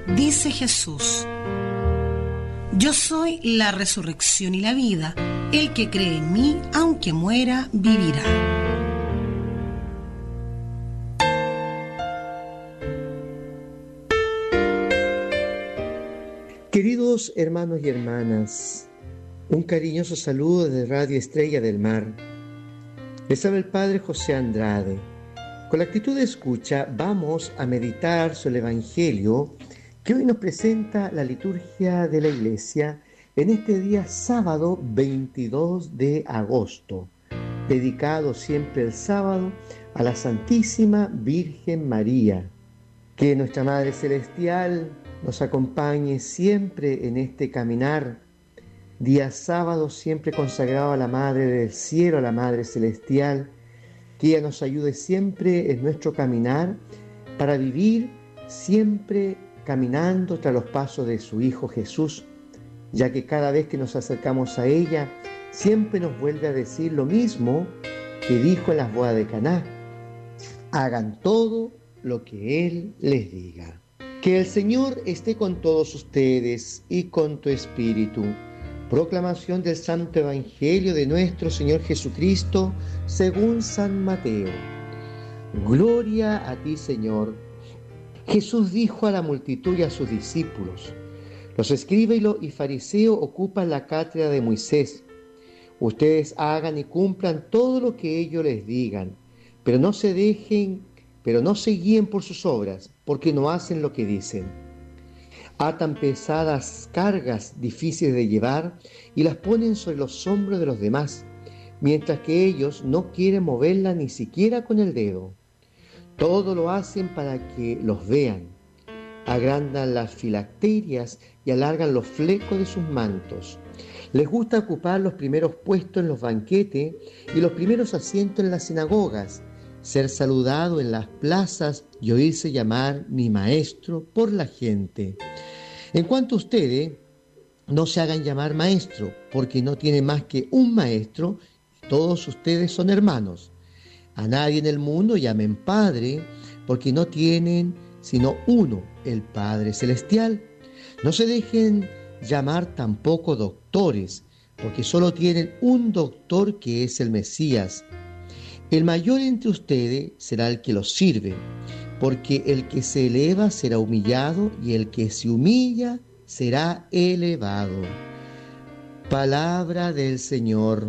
Dice Jesús: yo soy la resurrección y la vida. El que cree en mí, aunque muera, vivirá. Queridos hermanos y hermanas, un cariñoso saludo desde Radio Estrella del Mar. Les habla el Padre José Andrade. Con la actitud de escucha vamos a meditar sobre el Evangelio que hoy nos presenta la liturgia de la Iglesia en este día sábado 22 de agosto, dedicado siempre el sábado a la Santísima Virgen María. Que nuestra Madre Celestial nos acompañe siempre en este caminar, día sábado siempre consagrado a la Madre del Cielo, a la Madre Celestial, que ella nos ayude siempre en nuestro caminar para vivir siempre caminando tras los pasos de su Hijo Jesús, ya que cada vez que nos acercamos a ella, siempre nos vuelve a decir lo mismo que dijo en las bodas de Caná: hagan todo lo que Él les diga. Que el Señor esté con todos ustedes y con tu espíritu. Proclamación del Santo Evangelio de nuestro Señor Jesucristo según San Mateo. Gloria a ti, Señor. Jesús dijo a la multitud y a sus discípulos: los escribas y fariseos ocupan la cátedra de Moisés. Ustedes hagan y cumplan todo lo que ellos les digan, pero no se guíen por sus obras, porque no hacen lo que dicen. Atan pesadas cargas difíciles de llevar y las ponen sobre los hombros de los demás, mientras que ellos no quieren moverla ni siquiera con el dedo. Todo lo hacen para que los vean. Agrandan las filacterias y alargan los flecos de sus mantos. Les gusta ocupar los primeros puestos en los banquetes y los primeros asientos en las sinagogas, ser saludado en las plazas y oírse llamar mi maestro por la gente. En cuanto a ustedes, no se hagan llamar maestro, porque no tienen más que un maestro y todos ustedes son hermanos. A nadie en el mundo llamen Padre, porque no tienen sino uno, el Padre Celestial. No se dejen llamar tampoco doctores, porque solo tienen un doctor, que es el Mesías. El mayor entre ustedes será el que los sirve, porque el que se eleva será humillado y el que se humilla será elevado. Palabra del Señor.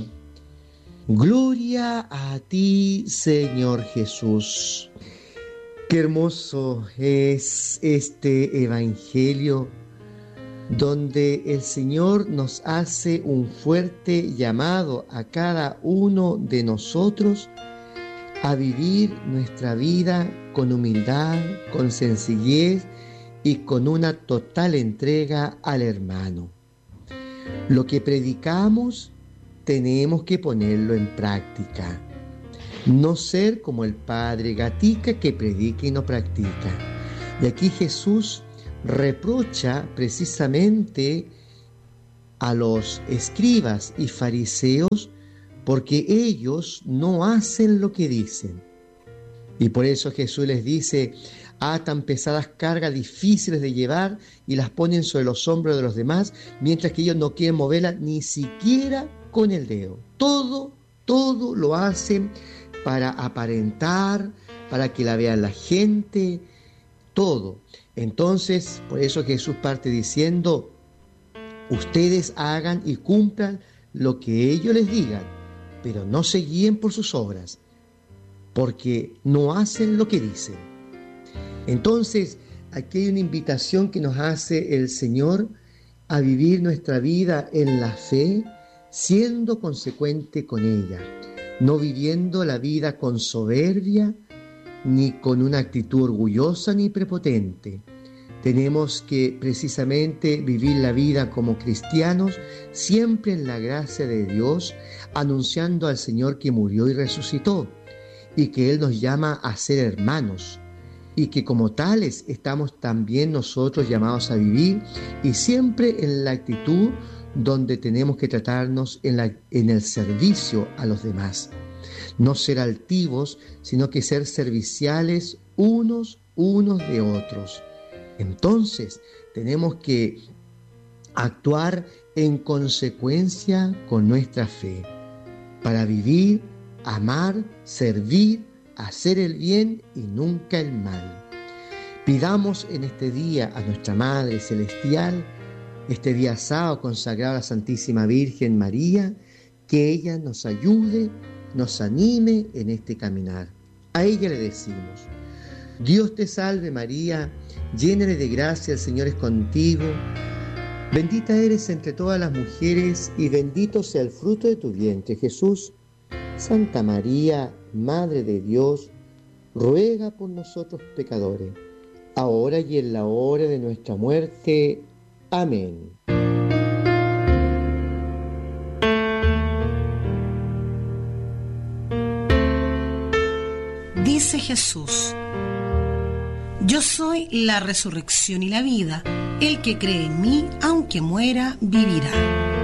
Gloria a ti, Señor Jesús. Qué hermoso es este Evangelio, donde el Señor nos hace un fuerte llamado a cada uno de nosotros a vivir nuestra vida con humildad, con sencillez y con una total entrega al hermano. Lo que predicamos tenemos que ponerlo en práctica. No ser como el padre Gatica, que predica y no practica. Y aquí Jesús reprocha precisamente a los escribas y fariseos porque ellos no hacen lo que dicen. Y por eso Jesús les dice: atan pesadas cargas difíciles de llevar y las ponen sobre los hombros de los demás, mientras que ellos no quieren moverlas ni siquiera con el dedo. Todo lo hacen para aparentar, para que la vean la gente, todo. Entonces, por eso Jesús parte diciendo: ustedes hagan y cumplan lo que ellos les digan, pero no se guíen por sus obras, porque no hacen lo que dicen. Entonces, aquí hay una invitación que nos hace el Señor a vivir nuestra vida en la fe, siendo consecuente con ella, no viviendo la vida con soberbia, ni con una actitud orgullosa ni prepotente. Tenemos que precisamente vivir la vida como cristianos, siempre en la gracia de Dios, anunciando al Señor que murió y resucitó, y que Él nos llama a ser hermanos, y que como tales estamos también nosotros llamados a vivir, y siempre en la actitud donde tenemos que tratarnos en el servicio a los demás. No ser altivos, sino que ser serviciales unos de otros. Entonces tenemos que actuar en consecuencia con nuestra fe para vivir, amar, servir, hacer el bien y nunca el mal. Pidamos en este día a nuestra Madre Celestial, este día sábado consagrado a la Santísima Virgen María, que ella nos ayude, nos anime en este caminar. A ella le decimos: Dios te salve María, llena eres de gracia, el Señor es contigo. Bendita eres entre todas las mujeres y bendito sea el fruto de tu vientre, Jesús. Santa María, Madre de Dios, ruega por nosotros pecadores, ahora y en la hora de nuestra muerte. Amén. Dice Jesús: yo soy la resurrección y la vida. El que cree en mí, aunque muera, vivirá.